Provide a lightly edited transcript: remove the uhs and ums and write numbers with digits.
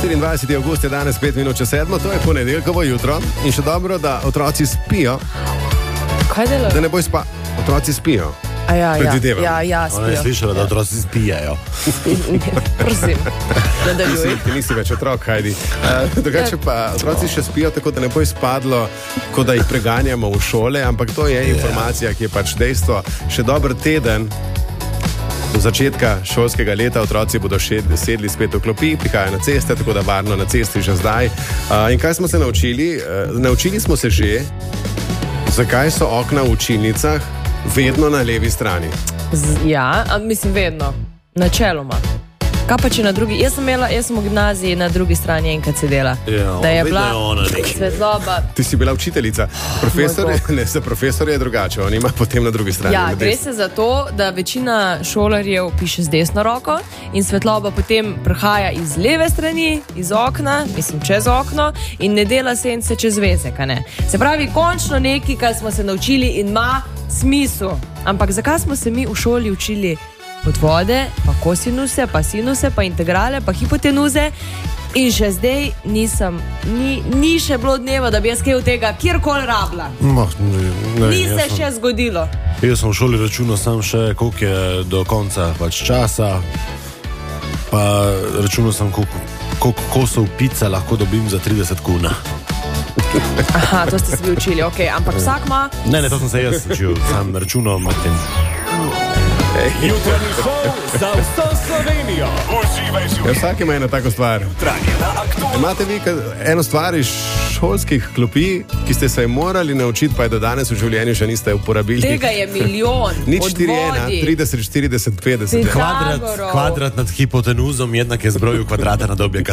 24. avgust je danes 5 minut čez 7, to je ponedeljkovo jutro in še dobro, da otroci spijo. Kaj delajo? Da ne boj otroci spijo. Ja, spijo. Ona je slišala, da otroci spijajo. Prosim, nadaljuj. Ti nisi več otrok, Hajdi. Drugače pa otroci še spijo, tako da ne bo izpadlo, kot da jih preganjamo v šole, ampak to je informacija, ki je pač dejstvo. Še dober teden do začetka šolskega leta otroci bodo sedli spet v klopi, prihajajo na ceste, tako da varno na cesti že zdaj. In kaj smo se naučili? Naučili smo se že, zakaj so okna v učilnicah vedno na levi strani. Mislim vedno, načeloma. Kaj pa če na drugi? Jaz sem v gimnaziji na drugi strani enkrat sedela. Da je bila svetloba. Ti si bila učiteljica. Za profesor je drugače, on ima potem na drugi strani. Ja, gre se za to, da večina šolarjev piše z desno roko in svetloba potem prihaja iz leve strani, iz okna, mislim čez okno in ne dela sence čez vezek, a ne? Se pravi, končno nekaj, kar smo se naučili in ima smisel. Ampak zakaj smo se mi v šoli učili od vode, pa kosinuse, pa sinuse, pa integrale, pa hipotenuze in še zdaj ni še bilo dneva, da bi jaz kaj od tega kjerkoli rabila. Ni se še zgodilo. Jaz sem v šoli računal sam še, koliko je do konca pač časa, pa računal sem, koliko kosov pice lahko dobim za 30 kuna. Aha, to ste se vi učili, ok, ampak vsak ima... Ne, to sem se jaz učil, sam računal med tem. Jutranji šov za vso Slovenijo. Vsak ima eno tako stvar. Imate vi eno stvar iz šolskih klopi, ki ste se morali naučiti, pa je do danes v življenju še niste uporabili? Tega je milijon. Nič 4-1, 30, 40, 50. Kvadrat nad hipotenuzom jednak je zbroju kvadrata nad objeka